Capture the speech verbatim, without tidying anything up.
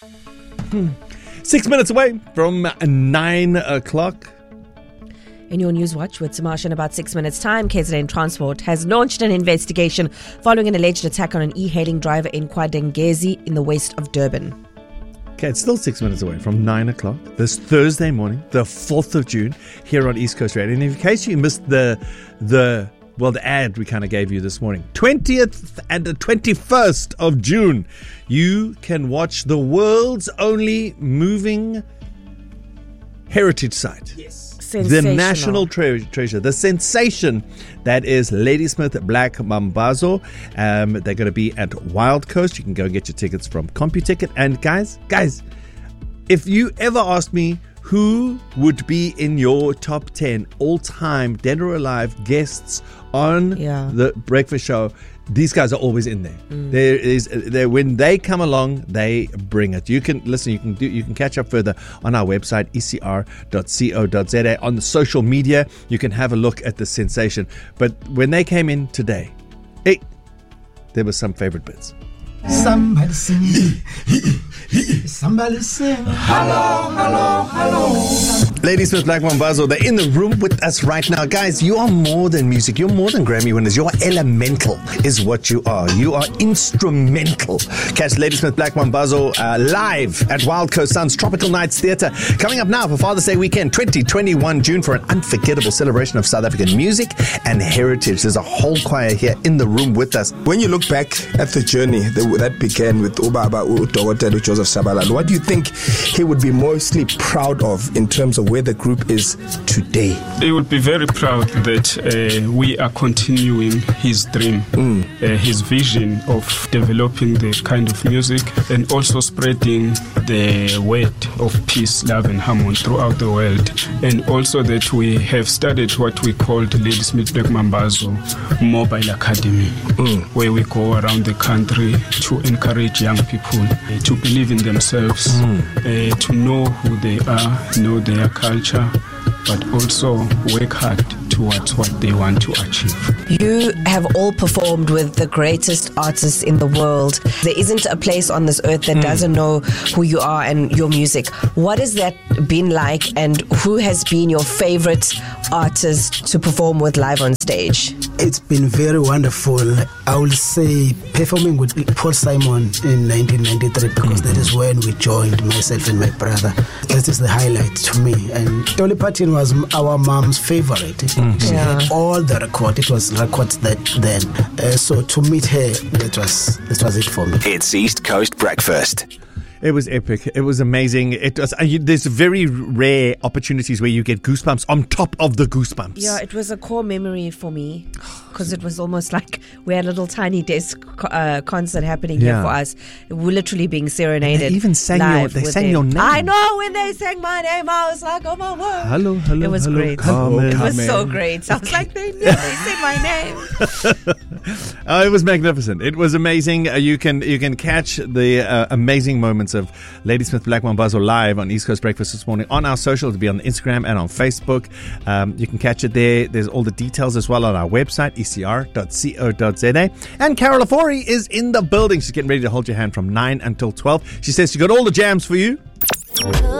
Hmm. Six minutes away from nine o'clock. In your News Watch with Samash in about six minutes' time, K Z N Transport has launched an investigation following an alleged attack on an e-hailing driver in Kwadengezi in the west of Durban. Okay, it's still six minutes away from nine o'clock this Thursday morning, the fourth of June, here on East Coast Radio. And in case you missed the, the well, the ad we kind of gave you this morning, twentieth and the twenty-first of June, you can watch the world's only moving heritage site. Yes. The national tre- treasure, the sensation that is Ladysmith Black Mambazo. Um, they're going to be at Wild Coast. You can go and get your tickets from CompuTicket. And guys, guys, if you ever asked me who would be in your top ten all-time dead or alive guests on yeah. the breakfast show, these guys are always in there. Mm. There is there when they come along, they bring it. You can listen. You can do. You can catch up further on our website e c r dot co dot z a. On the social media, you can have a look at the sensation. But when they came in today, hey, there were some favorite bits. Somebody sing. Somebody sing. Hello, hello, hello. Ladysmith Black Mambazo, they're in the room with us right now. Guys, you are more than music. You're more than Grammy winners. You're elemental is what you are. You are instrumental. Catch Ladysmith Black Mambazo uh, live at Wild Coast Suns Tropical Nights Theatre. Coming up now for Father's Day weekend, twenty twenty-one June, for an unforgettable celebration of South African music and heritage. There's a whole choir here in the room with us. When you look back at the journey that, that began with Ubaba Udokotela Joseph Shabalala, what do you think he would be mostly proud of in terms of where the group is today? He would be very proud that uh, we are continuing his dream, mm. uh, his vision of developing the kind of music and also spreading the word of peace, love and harmony throughout the world. And also that we have started what we call the Ladysmith Black Mambazo Mobile Academy, mm. where we go around the country to encourage young people to believe in themselves, mm. uh, to know who they are, know their culture, but also work hard towards what they want to achieve. You have all performed with the greatest artists in the world. There isn't a place on this earth that mm. doesn't know who you are and your music. What has that been like, and who has been your favorite artist to perform with live on stage? It's been very wonderful. I will say performing with Paul Simon in nineteen ninety-three, because mm-hmm. that is when we joined, myself and my brother. That is the highlight to me. And Dolly Parton was our mom's favorite. Mm-hmm. She yeah. had all the record. It was records that then. Uh, so to meet her, that was that was it for me. It's East Coast Breakfast. It was epic. It was amazing. It was. Uh, you, there's very rare opportunities where you get goosebumps on top of the goosebumps. Yeah, it was a core memory for me, because it was almost like we had a little tiny desk uh, concert happening yeah. here for us. We're literally being serenaded. They even sang your. They sang them. your name. I know, when they sang my name, I was like, oh my word. Hello, hello. It was hello, great. Carmen. It was so great. So I was like, they knew. They said my name. uh, it was magnificent. It was amazing. Uh, you can you can catch the uh, amazing moments of Ladysmith Black Mambazo live on East Coast Breakfast this morning on our social. It'll be on Instagram and on Facebook. Um, you can catch it there. There's all the details as well on our website, e c r dot co dot z a. And Carol Afori is in the building. She's getting ready to hold your hand from nine until twelve. She says she got all the jams for you.